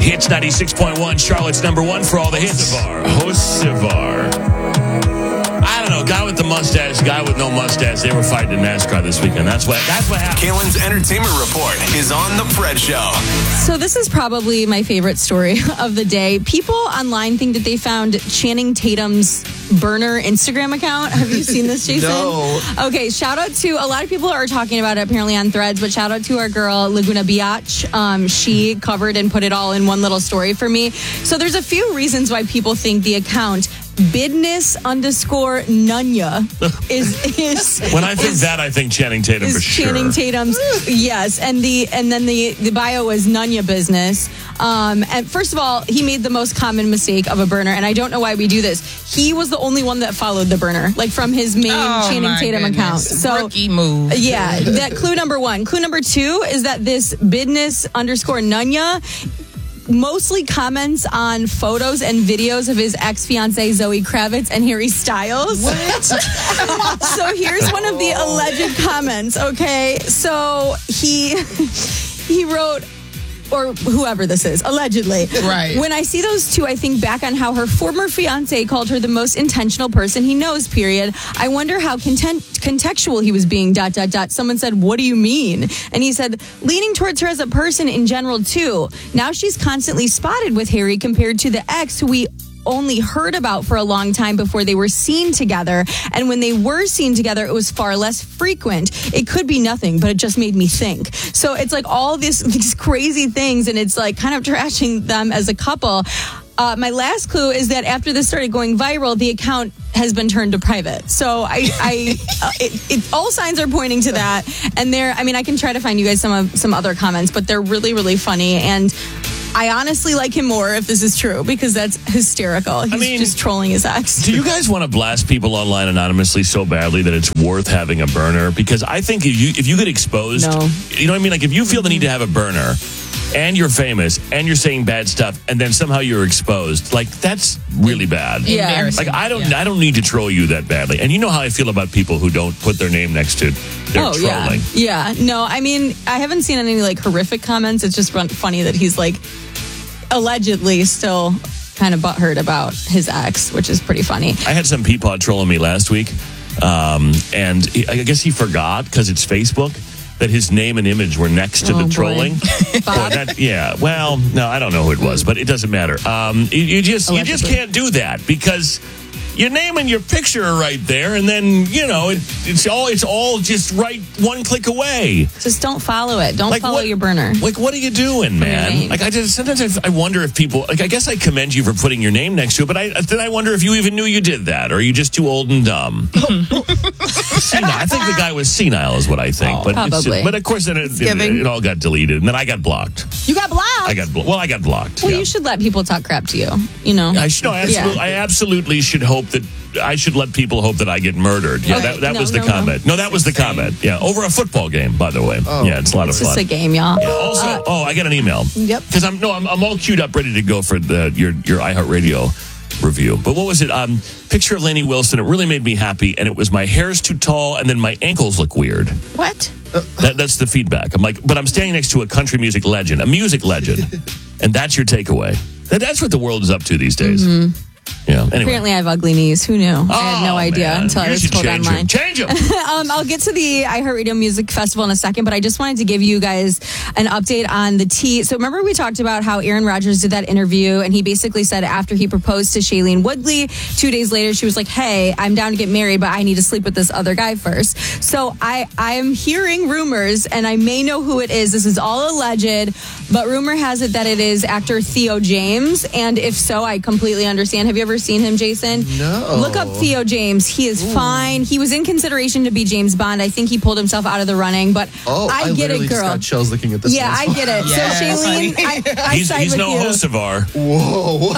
Hits 96.1, Charlotte's number one for all the hits. Hocevar. I don't know, guy with the mustache, guy with no mustache, they were fighting in NASCAR this weekend. That's what happened. Kalen's Entertainment Report is on The Fred Show. So this is probably my favorite story of the day. People online think that they found Channing Tatum's burner Instagram account. Have you seen this, Jason? No. Okay, shout out to, a lot of people are talking about it apparently on Threads, but shout out to our girl, Laguna Biatch. She covered and put it all in one little story for me. So there's a few reasons why people think the account Bidness_Nunya is when I think that, I think Channing Tatum for sure. Channing Tatum's, yes, and then the bio is Nunya business. And first of all, he made the most common mistake of a burner, and I don't know why we do this. He was the only one that followed the burner, like from his main Channing Tatum account. So rookie move. Yeah, that clue number one. Clue number two is that this Bidness_Nunya mostly comments on photos and videos of his ex-fiancée Zoe Kravitz and Harry Styles. What? So here's one of the alleged comments, okay? So he wrote, or whoever this is, allegedly. Right. When I see those two, I think back on how her former fiance called her the most intentional person he knows, period. I wonder how contextual he was being, ... Someone said, what do you mean? And he said, leaning towards her as a person in general, too. Now she's constantly spotted with Harry compared to the ex who we only heard about for a long time before they were seen together. And when they were seen together, it was far less frequent. It could be nothing, but it just made me think. So it's like all these crazy things, and it's like kind of trashing them as a couple. My last clue is that after this started going viral, the account has been turned to private. So all signs are pointing to that. And I can try to find you guys some other comments, but they're really, really funny. And I honestly like him more if this is true, because that's hysterical. He's just trolling his ex. Do you guys want to blast people online anonymously so badly that it's worth having a burner? Because I think if you get exposed, you know what I mean? Like if you feel the need to have a burner and you're famous and you're saying bad stuff and then somehow you're exposed, like that's really bad. Yeah. Like I don't need to troll you that badly. And you know how I feel about people who don't put their name next to their trolling. Yeah. No, I mean, I haven't seen any like horrific comments. It's just funny that he's like allegedly still kind of butthurt about his ex, which is pretty funny. I had some peapod trolling me last week, and I guess he forgot, because it's Facebook, that his name and image were next to the trolling. Well, no, I don't know who it was, but it doesn't matter. You just can't do that, because your name and your picture are right there, and then it's all just right one click away. Just don't follow it. Don't follow your burner. Like, what are you doing, man? Like, sometimes I wonder if people, like, I guess I commend you for putting your name next to it, but then I wonder if you even knew you did that, or are you just too old and dumb? Senile. I think the guy was senile, is what I think. But probably. But of course, then it all got deleted, and then I got blocked. You got blocked? I got blocked. Well, you should let people talk crap to you. You know. I absolutely should hope that I should let people hope that I get murdered. Yeah, that was the comment. No, that was the comment. Yeah, over a football game, by the way. Yeah, it's a lot of fun. It's just a game, y'all. Yeah, also, I got an email. Yep. Because I'm all queued up, ready to go for your iHeartRadio review. But what was it? Picture of Lainey Wilson. It really made me happy, and it was my hair's too tall, and then my ankles look weird. What? That's the feedback. I'm like, but I'm standing next to a country music legend, and that's your takeaway. That's what the world is up to these days. Mm-hmm. Yeah. Anyway. Apparently, I have ugly knees. Who knew? I had no idea until I was told online. Change them. I'll get to the iHeartRadio Music Festival in a second, but I just wanted to give you guys an update on the tea. So remember we talked about how Aaron Rodgers did that interview, and he basically said after he proposed to Shailene Woodley, 2 days later, she was like, hey, I'm down to get married, but I need to sleep with this other guy first. So I am hearing rumors, and I may know who it is. This is all alleged, but rumor has it that it is actor Theo James, and if so, I completely understand. Have you ever seen him, Jason? No. Look up Theo James. He is fine. He was in conversation to be James Bond. I think he pulled himself out of the running, but I get it, girl. Got chills looking at this. Yeah, I get it. Yes. So, Shailene, I side he's with no you. Hocevar. Whoa.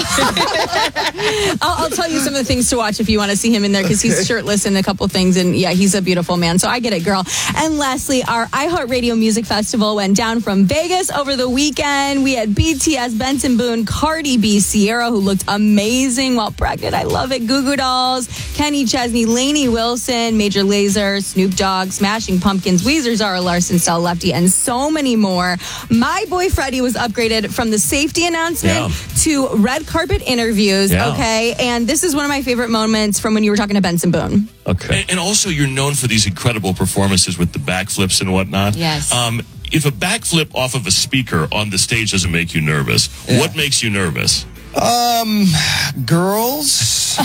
I'll tell you some of the things to watch if you want to see him in there, because he's shirtless in a couple things, and yeah, he's a beautiful man. So I get it, girl. And lastly, our iHeartRadio Music Festival went down from Vegas over the weekend. We had BTS, Benson Boone, Cardi B, Sierra, who looked amazing, while out pregnant. I love it. Goo Goo Dolls, Kenny Chesney, Lainey Wilson, Major Lazer, Snoop Dogg, Smashing Pumpkins, Weezer, Zara Larson, Stella Lefty, and so many more. My boy Freddie was upgraded from the safety announcement to red carpet interviews, okay? And this is one of my favorite moments from when you were talking to Benson Boone. Okay. And also, you're known for these incredible performances with the backflips and whatnot. Yes. If a backflip off of a speaker on the stage doesn't make you nervous, what makes you nervous? Girls.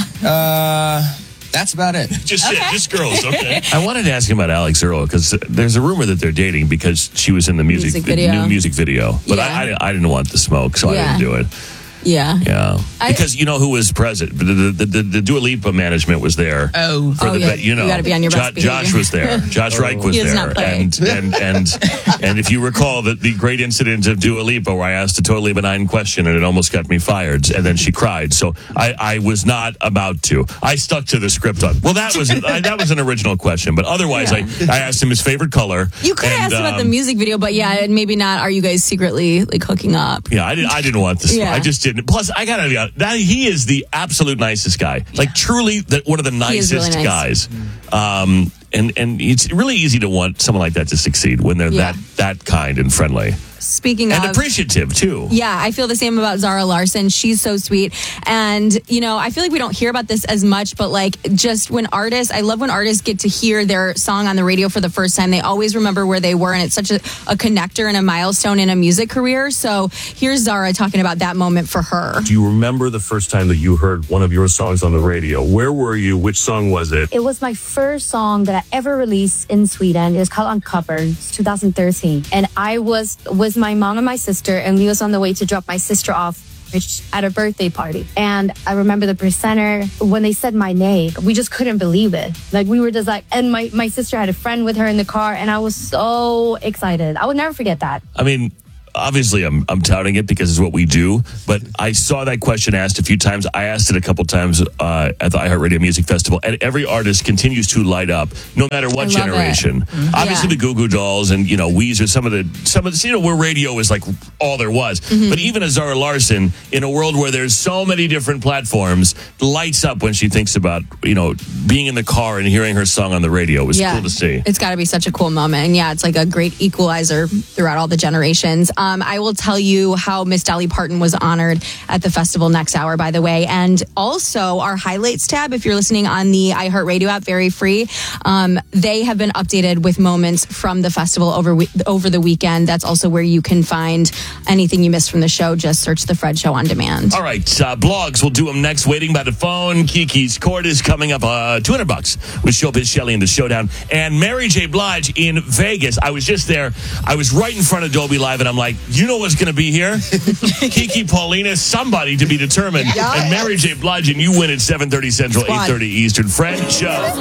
That's about it. Just girls, okay. I wanted to ask him about Alex Earl because there's a rumor that they're dating because she was in the new music video. But I didn't want the smoke, so I didn't do it. Yeah. Because you know who was present? The Dua Lipa management was there. You got to be on your best behavior. Josh was there. Josh Reich was there. And if you recall the great incident of Dua Lipa where I asked a totally benign question and it almost got me fired, and then she cried. So I was not about to. I stuck to the script on. Well, that was an original question, but otherwise I asked him his favorite color. You could have asked about the music video, but maybe not. Are you guys secretly like hooking up? Yeah, I didn't want this. I just didn't. Plus, I gotta be honest, he is the absolute nicest guy. Like truly, one of the nicest really nice. guys. And it's really easy to want someone like that to succeed when they're that kind and friendly. Speaking and of appreciative too. Yeah, I feel the same about Zara Larson. She's so sweet. And, I feel like we don't hear about this as much, but like just when I love when artists get to hear their song on the radio for the first time. They always remember where they were, and it's such a connector and a milestone in a music career. So here's Zara talking about that moment for her. Do you remember the first time that you heard one of your songs on the radio? Where were you? Which song was it? It was my first song that I ever released in Sweden. It was called Uncovered. It's 2013. And I was with my mom and my sister, and we was on the way to drop my sister off at a birthday party. And I remember the presenter, when they said my name, we just couldn't believe it. Like we were just like, and my sister had a friend with her in the car, and I was so excited. I would never forget that. I mean, obviously I'm touting it because it's what we do, but I saw that question asked a few times. I asked it a couple times at the iHeartRadio Music Festival, and every artist continues to light up no matter what generation. Obviously the Goo Goo Dolls and Weezer, some of the where radio is like all there was. But even a Zara Larson, in a world where there's so many different platforms, lights up when she thinks about being in the car and hearing her song on the radio. It was cool to see. It's got to be such a cool moment, and it's like a great equalizer throughout all the generations. I will tell you how Miss Dolly Parton was honored at the festival next hour, by the way. And also our highlights tab, if you're listening on the iHeartRadio app, very free. They have been updated with moments from the festival over the weekend. That's also where you can find anything you missed from the show. Just search The Fred Show on demand. All right. Blogs, we'll do them next. Waiting by the phone. Kiki's Court is coming up. $200 with Showbiz Shelley in the Showdown. And Mary J. Blige in Vegas. I was just there. I was right in front of Dolby Live, and I'm like, you know what's going to be here? Kiki, Paulina, somebody to be determined. And Mary J. Blige, and you win at 7:30 Central, 8:30 Eastern. Fred Show.